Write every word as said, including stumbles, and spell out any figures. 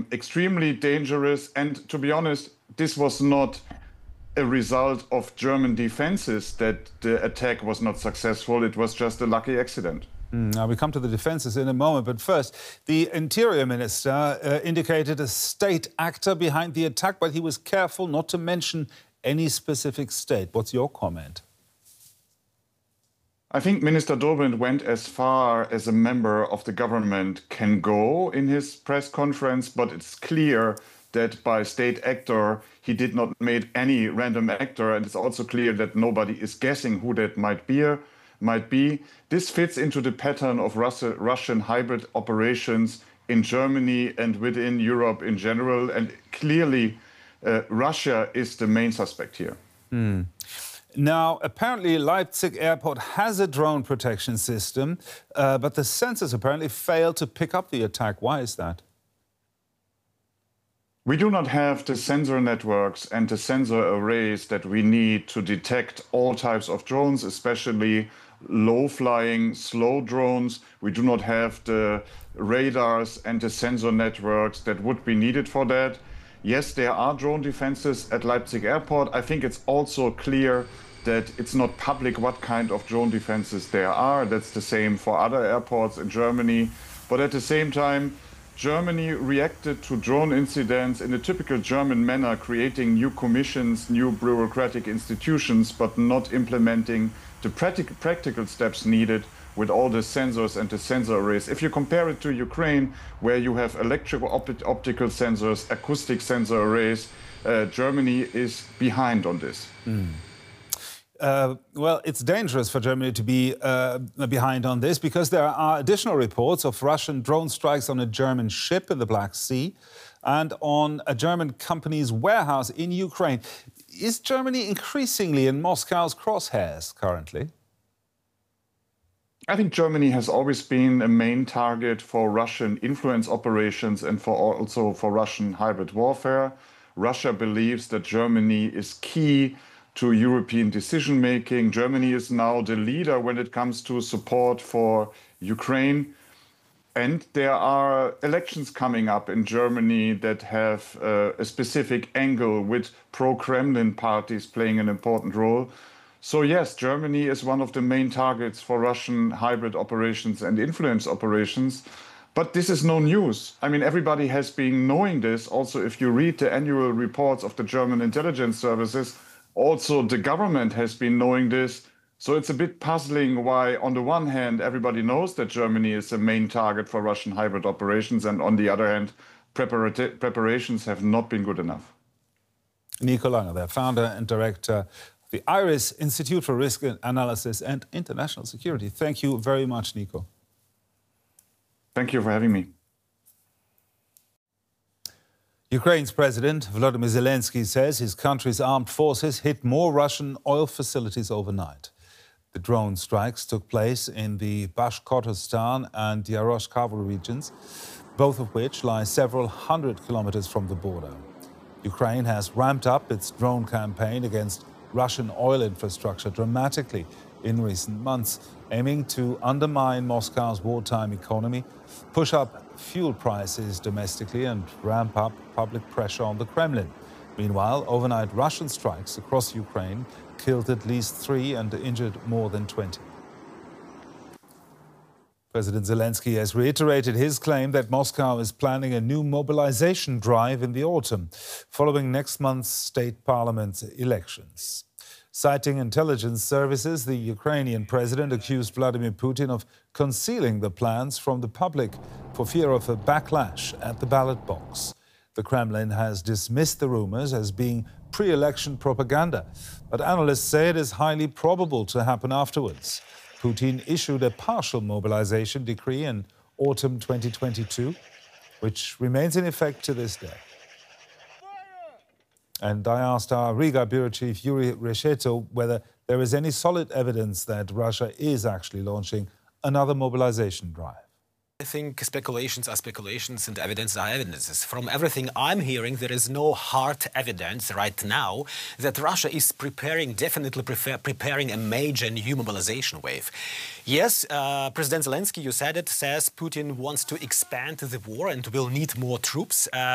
um, extremely dangerous. And to be honest, this was not a result of German defenses that the attack was not successful. It was just a lucky accident. Mm, now, we come to the defences in a moment, but first, the Interior Minister uh, indicated a state actor behind the attack, but he was careful not to mention any specific state. What's your comment? I think Minister Dobrindt went as far as a member of the government can go in his press conference, but it's clear that by state actor, he did not make any random actor, and it's also clear that nobody is guessing who that might be. might be. This fits into the pattern of Russia, Russian hybrid operations in Germany and within Europe in general, and clearly uh, Russia is the main suspect here. Mm. Now, apparently Leipzig Airport has a drone protection system, uh, but the sensors apparently failed to pick up the attack. Why is that? We do not have the sensor networks and the sensor arrays that we need to detect all types of drones, especially low-flying, slow drones. We do not have the radars and the sensor networks that would be needed for that. Yes, there are drone defenses at Leipzig Airport. I think it's also clear that it's not public what kind of drone defenses there are. That's the same for other airports in Germany. But at the same time, Germany reacted to drone incidents in a typical German manner, creating new commissions, new bureaucratic institutions, but not implementing the practic practical steps needed with all the sensors and the sensor arrays. If you compare it to Ukraine, where you have electrical op optical sensors, acoustic sensor arrays, uh, Germany is behind on this. Mm. Uh, well, it's dangerous for Germany to be uh, behind on this because there are additional reports of Russian drone strikes on a German ship in the Black Sea and on a German company's warehouse in Ukraine. Is Germany increasingly in Moscow's crosshairs currently? I think Germany has always been a main target for Russian influence operations and for also for Russian hybrid warfare. Russia believes that Germany is key to European decision-making. Germany is now the leader when it comes to support for Ukraine. And there are elections coming up in Germany that have uh, a specific angle with pro-Kremlin parties playing an important role. So yes, Germany is one of the main targets for Russian hybrid operations and influence operations. But this is no news. I mean, everybody has been knowing this. Also, if you read the annual reports of the German intelligence services, also, the government has been knowing this, so it's a bit puzzling why, on the one hand, everybody knows that Germany is a main target for Russian hybrid operations, and on the other hand, preparations have not been good enough. Nico Lange, the founder and director of the IRIS Institute for Risk Analysis and International Security. Thank you very much, Nico. Thank you for having me. Ukraine's President Volodymyr Zelensky says his country's armed forces hit more Russian oil facilities overnight. The drone strikes took place in the Bashkortostan and Yaroshkavl regions, both of which lie several hundred kilometers from the border. Ukraine has ramped up its drone campaign against Russian oil infrastructure dramatically in recent months, aiming to undermine Moscow's wartime economy, push up fuel prices domestically and ramp up public pressure on the Kremlin. Meanwhile, overnight Russian strikes across Ukraine killed at least three and injured more than twenty. President Zelensky has reiterated his claim that Moscow is planning a new mobilization drive in the autumn, following next month's state parliament elections. Citing intelligence services, the Ukrainian president accused Vladimir Putin of concealing the plans from the public for fear of a backlash at the ballot box. The Kremlin has dismissed the rumors as being pre-election propaganda, but analysts say it is highly probable to happen afterwards. Putin issued a partial mobilization decree in autumn twenty twenty-two, which remains in effect to this day. And I asked our Riga bureau chief Yuri Resheto whether there is any solid evidence that Russia is actually launching another mobilization drive. I think speculations are speculations and evidence are evidences. From everything I'm hearing, there is no hard evidence right now that Russia is preparing, definitely prefer, preparing a major new mobilization wave. Yes, uh, President Zelensky, you said it, says Putin wants to expand the war and will need more troops. Uh,